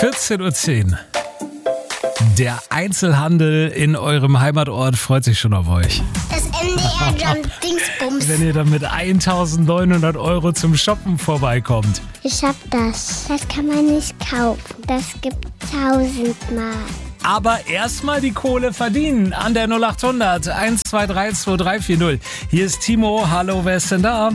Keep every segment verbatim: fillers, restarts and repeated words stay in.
vierzehn Uhr zehn. Der Einzelhandel in eurem Heimatort freut sich schon auf euch. Das M D R Jump Dingsbums. Wenn ihr dann mit eintausendneunhundert Euro zum Shoppen vorbeikommt. Ich hab das. Das kann man nicht kaufen. Das gibt tausendmal. Aber erstmal die Kohle verdienen an der null achthundert eins zwei drei zwei drei vier null. Hier ist Timo. Hallo, wer ist denn da?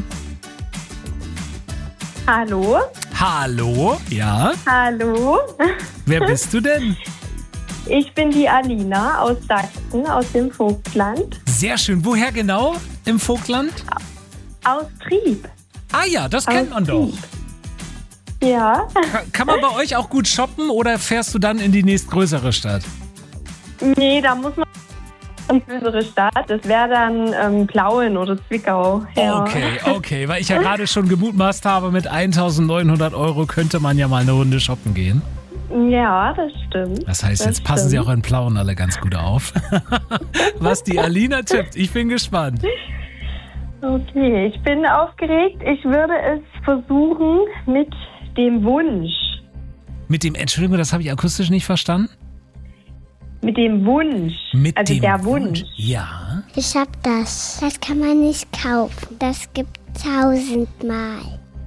Hallo? Hallo? Ja? Hallo? Wer bist du denn? Ich bin die Alina aus Sachsen, aus dem Vogtland. Sehr schön. Woher genau im Vogtland? Aus Trieb. Ah ja, das kennt Aus man doch. Trieb. Ja. Kann, kann man bei euch auch gut shoppen oder fährst du dann in die nächstgrößere Stadt? Nee, da muss man in die größere Stadt. Das wäre dann ähm, Plauen oder Zwickau. Ja. Okay, okay. Weil ich ja gerade schon gemutmaßt habe, mit eintausendneunhundert Euro könnte man ja mal eine Runde shoppen gehen. Ja, das stimmt. Das heißt, das jetzt passen stimmt. sie auch in Plauen alle ganz gut auf. Was die Alina tippt. Ich bin gespannt. Okay, ich bin aufgeregt. Ich würde es versuchen mit dem Wunsch. Mit dem, Entschuldigung, das habe ich akustisch nicht verstanden. Mit dem Wunsch. Mit also dem der Wunsch. Ja. Ich hab das. Das kann man nicht kaufen. Das gibt tausendmal.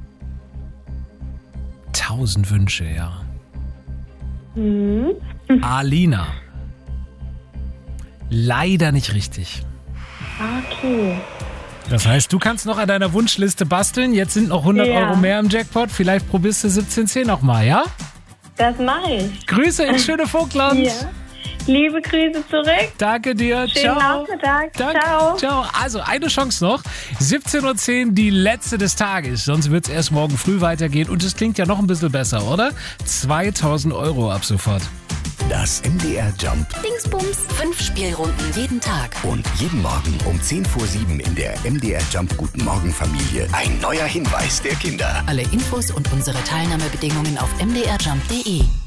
Tausend Wünsche, ja. Hm. Alina. Leider nicht richtig. Okay. Das heißt, du kannst noch an deiner Wunschliste basteln. Jetzt sind noch hundert Ja. Euro mehr im Jackpot. Vielleicht probierst du siebzehn zehn nochmal, ja? Das mache ich. Grüße ins schöne Vogtland. Ja. Liebe Grüße zurück. Danke dir. Schönen Ciao. Nachmittag. Danke. Ciao. Ciao. Also eine Chance noch. siebzehn Uhr zehn, die letzte des Tages. Sonst wird es erst morgen früh weitergehen. Und es klingt ja noch ein bisschen besser, oder? zweitausend Euro ab sofort. Das M D R Jump Dingsbums. Fünf Spielrunden jeden Tag. und jeden Morgen um zehn vor sieben in der M D R Jump Guten Morgen Familie ein neuer Hinweis der Kinder. Alle Infos und unsere Teilnahmebedingungen auf m d r jump punkt d e.